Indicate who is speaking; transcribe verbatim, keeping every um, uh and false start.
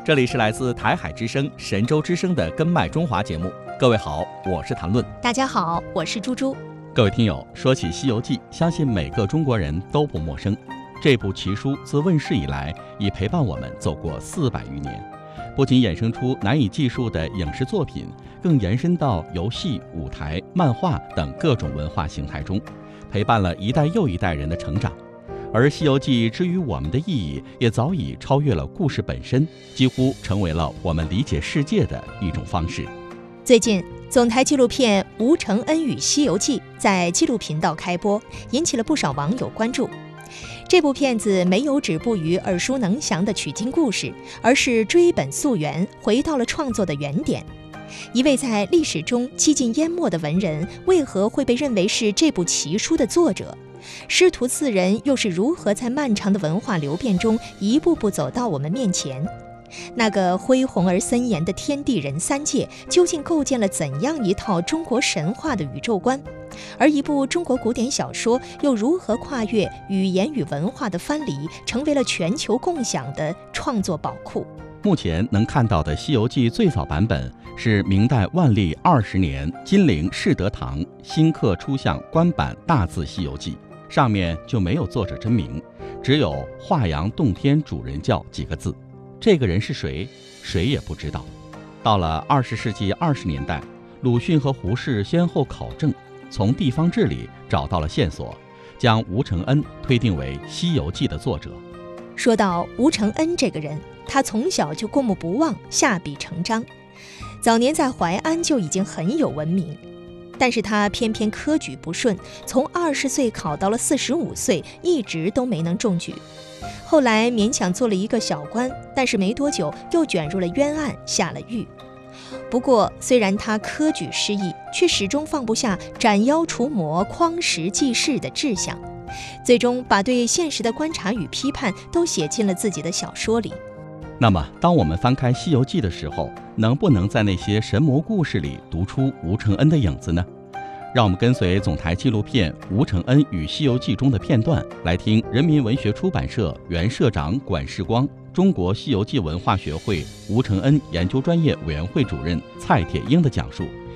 Speaker 1: 这里是来自台海之声、神州之声的《根脉中华》节目。各位好，我是谭论。
Speaker 2: 大家好，我是猪猪。
Speaker 1: 各位听友，说起《西游记》，相信每个中国人都不陌生。这部奇书自问世以来，已陪伴我们走过四百余年，不仅衍生出难以计数的影视作品，更延伸到游戏、舞台、漫画等各种文化形态中，陪伴了一代又一代人的成长。而《西游记》之于我们的意义，也早已超越了故事本身，几乎成为了我们理解世界的一种方式。
Speaker 2: 最近，总台纪录片《吴承恩与西游记》在纪录频道开播，引起了不少网友关注。这部片子没有止步于耳熟能详的取经故事，而是追本溯源，回到了创作的原点。一位在历史中几近淹没的文人，为何会被认为是这部奇书的作者？师徒四人又是如何在漫长的文化流变中一步步走到我们面前？那个恢宏而森严的天地人三界，究竟构建了怎样一套中国神话的宇宙观？而一部中国古典小说又如何跨越语言与文化的藩篱，成为了全球共享的创作宝库？
Speaker 1: 目前能看到的《西游记》最早版本是明代万历二十年金陵世德堂新刻出像官版大字《西游记》，上面就没有作者真名，只有华阳洞天主人教几个字。这个人是谁？谁也不知道。到了二十世纪二十年代，鲁迅和胡适先后考证，从地方志里找到了线索，将吴承恩推定为《西游记》的作者。
Speaker 2: 说到吴承恩这个人，他从小就过目不忘，下笔成章，早年在淮安就已经很有闻名。但是他偏偏科举不顺，从二十岁考到了四十五岁，一直都没能中举。后来勉强做了一个小官，但是没多久又卷入了冤案，下了狱。不过虽然他科举失意，却始终放不下斩妖除魔、匡时济世的志向，最终把对现实的观察与批判都写进了自己的小说里。
Speaker 1: 那么当我们翻开《西游记》的时候，能不能在那些神魔故事里读出吴承恩的影子呢？让我们跟随总台纪录片《吴承恩与西游记》中的片段，来听人民文学出版社原社长管世光、中国西游记文化学会吴承恩研究专业委员会主任蔡铁英的讲述，